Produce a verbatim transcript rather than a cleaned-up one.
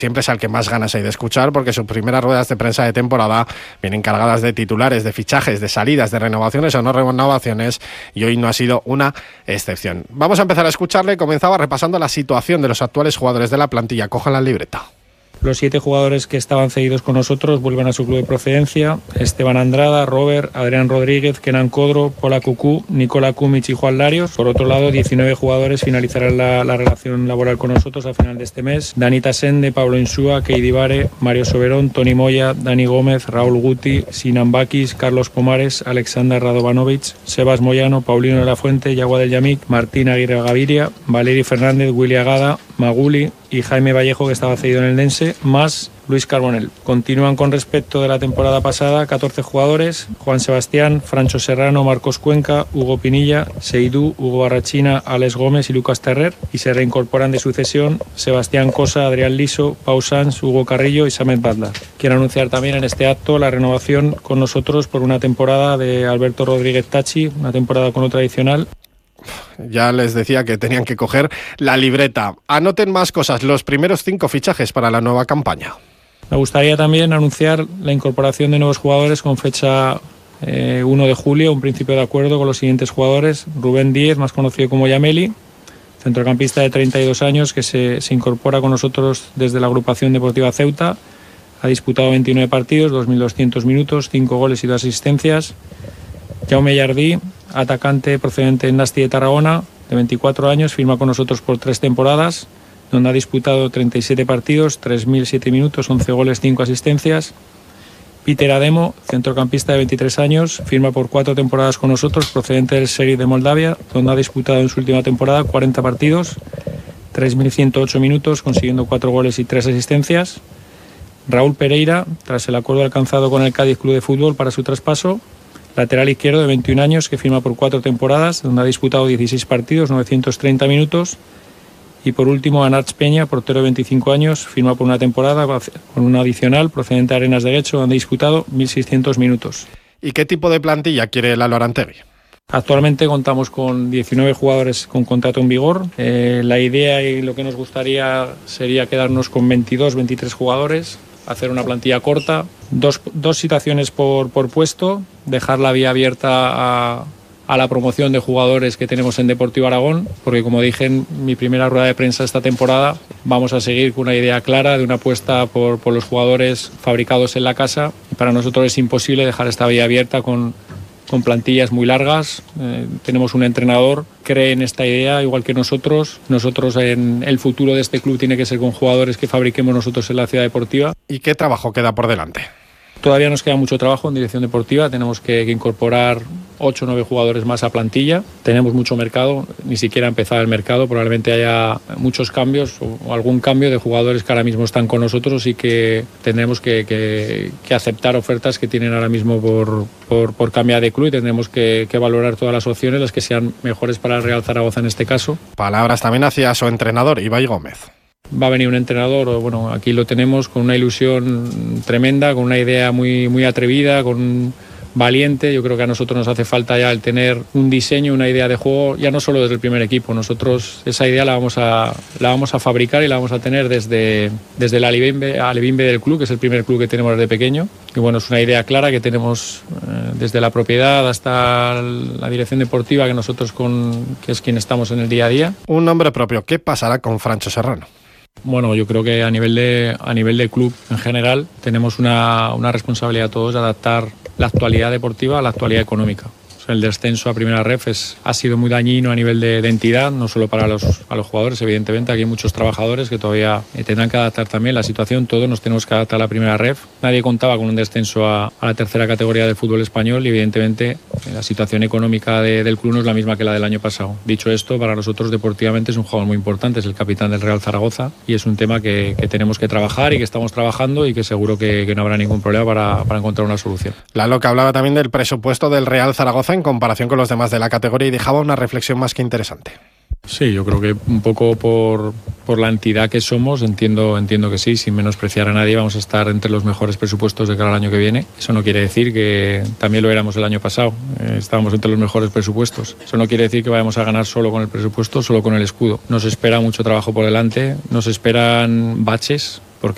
siempre es al que más ganas hay de escuchar, porque sus primeras ruedas de prensa de temporada vienen cargadas de titulares, de fichajes, de salidas, de renovaciones o no renovaciones, y hoy no ha sido una excepción. Vamos a empezar a escucharle. Comenzaba repasando la situación de los actuales jugadores de la plantilla. Cojan la libreta. Los siete jugadores que estaban cedidos con nosotros vuelven a su club de procedencia: Esteban Andrada, Robert, Adrián Rodríguez, Kenan Codro, Pola Cucú, Nicola Kumic y Juan Larios. Por otro lado, diecinueve jugadores finalizarán la, la relación laboral con nosotros a final de este mes: Danita Sende, Pablo Insúa, Keidi Vare, Mario Soberón, Toni Moya, Dani Gómez, Raúl Guti, Sinan Bakis, Carlos Pomares, Alexander Radovanovic, Sebas Moyano, Paulino de la Fuente, Yagua del Yamik, Martín Aguirre Gaviria, Valeri Fernández, Willy Agada, Maguli y Jaime Vallejo, que estaba cedido en el Dense, más Luis Carbonell. Continúan con respecto de la temporada pasada catorce jugadores: Juan Sebastián, Francho Serrano, Marcos Cuenca, Hugo Pinilla, Seidú, Hugo Barrachina, Alex Gómez y Lucas Terrer, y se reincorporan de sucesión Sebastián Cosa, Adrián Liso, Pau Sanz, Hugo Carrillo y Samet Badla. Quiero anunciar también en este acto la renovación con nosotros por una temporada de Alberto Rodríguez Tachi, una temporada con otra adicional. Ya les decía que tenían que coger la libreta. Anoten más cosas, los primeros cinco fichajes para la nueva campaña. Me gustaría también anunciar la incorporación de nuevos jugadores con fecha eh, uno de julio, un principio de acuerdo con los siguientes jugadores: Rubén Díez, más conocido como Yameli, centrocampista de treinta y dos años, que se, se incorpora con nosotros desde la agrupación deportiva Ceuta. Ha disputado veintinueve partidos, dos mil doscientos minutos, cinco goles y dos asistencias. Jaume Jardí, atacante procedente de Nasti de Tarragona, de veinticuatro años, firma con nosotros por tres temporadas, donde ha disputado treinta y siete partidos, tres mil siete minutos, once goles, cinco asistencias. Peter Ademo, centrocampista de veintitrés años, firma por cuatro temporadas con nosotros, procedente del Serie de Moldavia, donde ha disputado en su última temporada cuarenta partidos, tres mil ciento ocho minutos, consiguiendo cuatro goles y tres asistencias. Raúl Pereira, tras el acuerdo alcanzado con el Cádiz Club de Fútbol para su traspaso, lateral izquierdo de veintiún años, que firma por cuatro temporadas, donde ha disputado dieciséis partidos, novecientos treinta minutos. Y por último, Anarch Peña, portero de veinticinco años, firma por una temporada con una adicional procedente de Arenas de Guecho, donde ha disputado mil seiscientos minutos. ¿Y qué tipo de plantilla quiere Lalo Arantegui? Actualmente contamos con diecinueve jugadores con contrato en vigor. Eh, la idea y lo que nos gustaría sería quedarnos con veintidós, veintitrés jugadores, hacer una plantilla corta, dos, dos situaciones por, por puesto, dejar la vía abierta a, a la promoción de jugadores que tenemos en Deportivo Aragón, porque como dije en mi primera rueda de prensa esta temporada, vamos a seguir con una idea clara de una apuesta por, por los jugadores fabricados en la casa. Para nosotros es imposible dejar esta vía abierta con, con plantillas muy largas. Eh, tenemos un entrenador que cree en esta idea igual que nosotros. Nosotros, en el futuro de este club tiene que ser con jugadores que fabriquemos nosotros en la ciudad deportiva. ¿Y qué trabajo queda por delante? Todavía nos queda mucho trabajo en dirección deportiva. Tenemos que, que incorporar ocho o nueve jugadores más a plantilla. Tenemos mucho mercado, ni siquiera ha empezado el mercado. Probablemente haya muchos cambios o, o algún cambio de jugadores que ahora mismo están con nosotros y que tendremos que, que, que aceptar ofertas que tienen ahora mismo por, por, por cambiar de club, y tendremos que, que valorar todas las opciones, las que sean mejores para el Real Zaragoza en este caso. Palabras también hacia su entrenador, Ibai Gómez. Va a venir un entrenador, bueno, aquí lo tenemos, con una ilusión tremenda, con una idea muy, muy atrevida, con valiente. Yo creo que a nosotros nos hace falta ya el tener un diseño, una idea de juego, ya no solo desde el primer equipo. Nosotros esa idea la vamos a, la vamos a fabricar y la vamos a tener desde, desde el Alevimbe, Alevimbe del club, que es el primer club que tenemos desde pequeño. Y bueno, es una idea clara que tenemos eh, desde la propiedad hasta la dirección deportiva, que nosotros con, que es quien estamos en el día a día. Un nombre propio. ¿Qué pasará con Francho Serrano? Bueno, yo creo que a nivel de, a nivel de club en general tenemos una, una responsabilidad todos de adaptar la actualidad deportiva a la actualidad económica. O sea, el descenso a primera ref es, ha sido muy dañino a nivel de, de entidad, no solo para los, a los jugadores, evidentemente. Aquí hay muchos trabajadores que todavía eh, tendrán que adaptar también la situación. Todos nos tenemos que adaptar a la primera ref. Nadie contaba con un descenso a, a la tercera categoría del fútbol español y evidentemente eh, la situación económica de, del club no es la misma que la del año pasado. Dicho esto, para nosotros deportivamente es un jugador muy importante, es el capitán del Real Zaragoza y es un tema que, que tenemos que trabajar y que estamos trabajando y que seguro que, que no habrá ningún problema para, para encontrar una solución. Lalo, que hablaba también del presupuesto del Real Zaragoza en comparación con los demás de la categoría y dejaba una reflexión más que interesante. Sí, yo creo que un poco por, por la entidad que somos, entiendo, entiendo que sí, sin menospreciar a nadie, vamos a estar entre los mejores presupuestos de cara al año que viene. Eso no quiere decir que también lo éramos el año pasado, eh, estábamos entre los mejores presupuestos. Eso no quiere decir que vayamos a ganar solo con el presupuesto, solo con el escudo. Nos espera mucho trabajo por delante, nos esperan baches, porque